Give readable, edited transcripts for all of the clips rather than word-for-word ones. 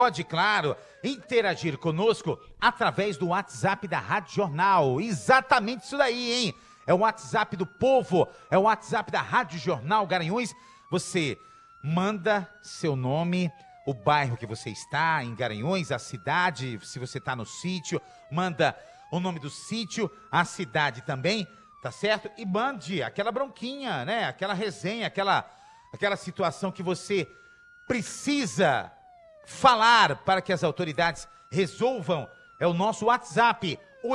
Pode, claro, interagir conosco através do WhatsApp da Rádio Jornal. Exatamente isso daí, hein? É o WhatsApp do povo, é o WhatsApp da Rádio Jornal Garanhuns. Você manda seu nome, o bairro que você está, em Garanhuns, a cidade, se você está no sítio, manda o nome do sítio, a cidade também, tá certo? E mande aquela bronquinha, né? Aquela resenha, aquela situação que você precisa falar para que as autoridades resolvam. É o nosso WhatsApp,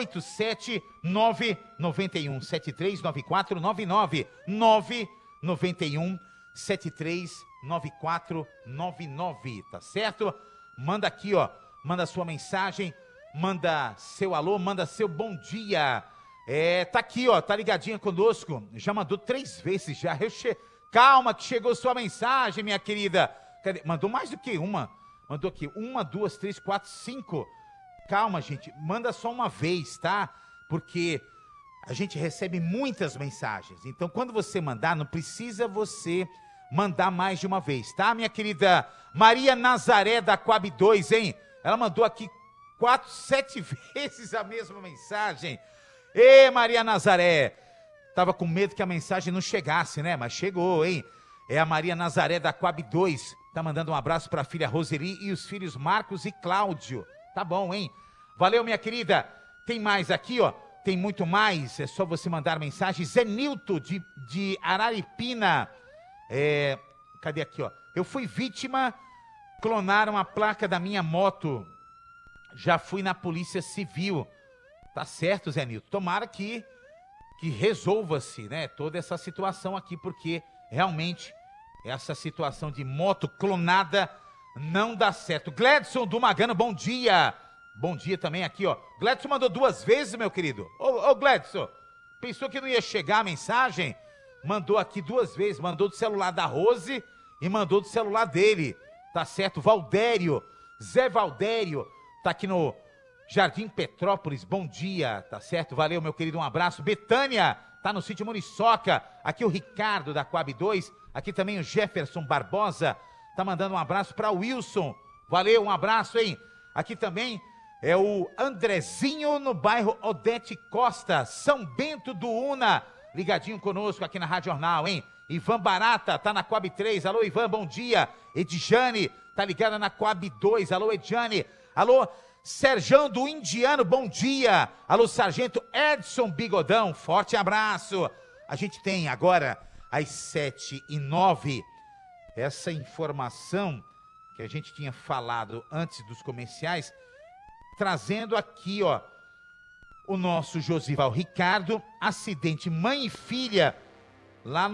87991739499, 991739499, tá certo? Manda aqui, ó, manda sua mensagem, manda seu alô, manda seu bom dia. Tá aqui, ó, tá ligadinha conosco, já mandou 3 vezes já. Calma que chegou sua mensagem, minha querida. Cadê? Mandou mais do que uma. Mandou aqui, 1, 2, 3, 4, 5. Calma, gente, manda só uma vez, tá? Porque a gente recebe muitas mensagens. Então, quando você mandar, não precisa você mandar mais de uma vez, tá? Minha querida Maria Nazaré da Coab 2, hein? Ela mandou aqui 4, 7 vezes a mesma mensagem. Ê, Maria Nazaré, tava com medo que a mensagem não chegasse, né? Mas chegou, hein? É a Maria Nazaré da Coab 2. Tá mandando um abraço para a filha Roseli e os filhos Marcos e Cláudio. Tá bom, hein? Valeu, minha querida. Tem mais aqui, ó. Tem muito mais. É só você mandar mensagem. Zé Nilton de Araripina. Cadê aqui, ó? Eu fui vítima. Clonaram a placa da minha moto. Já fui na Polícia Civil. Tá certo, Zé Nilton. Tomara que resolva-se, né? Toda essa situação aqui, porque realmente essa situação de moto clonada não dá certo. Gledson do Magano, bom dia. Bom dia também aqui, ó. Gledson mandou 2 vezes, meu querido. Ô, Gledson, pensou que não ia chegar a mensagem? Mandou aqui 2 vezes. Mandou do celular da Rose e mandou do celular dele. Tá certo? Valdério, Zé Valdério, tá aqui no Jardim Petrópolis. Bom dia, tá certo? Valeu, meu querido, um abraço. Betânia, tá no sítio Muriçoca. Aqui o Ricardo da Coab 2. Aqui também o Jefferson Barbosa, tá mandando um abraço para o Wilson. Valeu, um abraço, hein? Aqui também é o Andrezinho no bairro Odete Costa, São Bento do Una, ligadinho conosco aqui na Rádio Jornal, hein? Ivan Barata, tá na Coab 3. Alô, Ivan, bom dia. Edjane, tá ligada na Coab 2. Alô, Edjane. Alô, Serjão do Indiano, bom dia. Alô, Sargento Edson Bigodão, forte abraço. A gente tem agora às 7h09, essa informação que a gente tinha falado antes dos comerciais, trazendo aqui, ó, o nosso Josival Ricardo, acidente mãe e filha, lá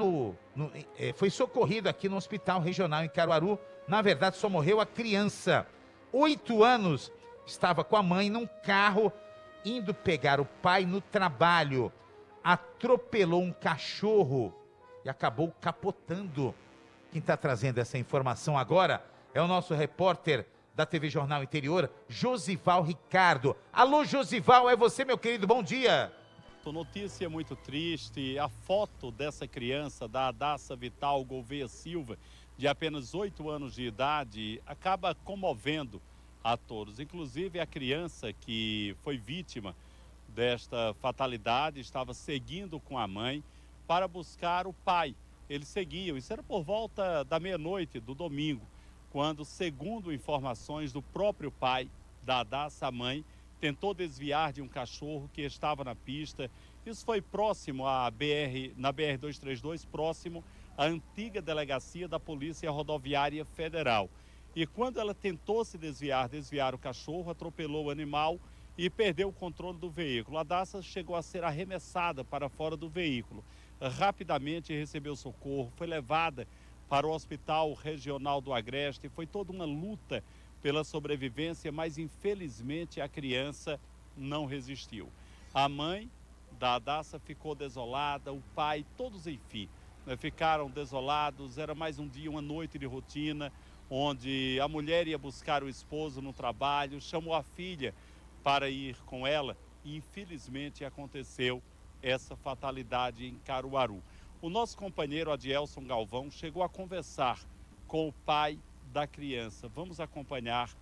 foi socorrido aqui no Hospital Regional em Caruaru. Na verdade, só morreu a criança, 8 anos, estava com a mãe num carro, indo pegar o pai no trabalho, atropelou um cachorro e acabou capotando. Quem está trazendo essa informação agora é o nosso repórter da TV Jornal Interior, Josival Ricardo. Alô, Josival, é você, meu querido, bom dia. Notícia muito triste, a foto dessa criança, da Adassa Vital Gouveia Silva, de apenas 8 anos de idade, acaba comovendo a todos. Inclusive a criança que foi vítima desta fatalidade estava seguindo com a mãe para buscar o pai. Eles seguiam, isso era por volta da meia-noite do domingo, quando, segundo informações do próprio pai da Adassa, a mãe tentou desviar de um cachorro que estava na pista. Isso foi próximo na BR-232, próximo à antiga delegacia da Polícia Rodoviária Federal. E quando ela tentou se desviar o cachorro, atropelou o animal e perdeu o controle do veículo. A Adassa chegou a ser arremessada para fora do veículo. Rapidamente recebeu socorro, foi levada para o Hospital Regional do Agreste. Foi toda uma luta pela sobrevivência, mas infelizmente a criança não resistiu. A mãe da Adassa ficou desolada, o pai, todos enfim, ficaram desolados. Era mais um dia, uma noite de rotina, onde a mulher ia buscar o esposo no trabalho, chamou a filha para ir com ela e infelizmente aconteceu essa fatalidade em Caruaru. O nosso companheiro Adielson Galvão chegou a conversar com o pai da criança. Vamos acompanhar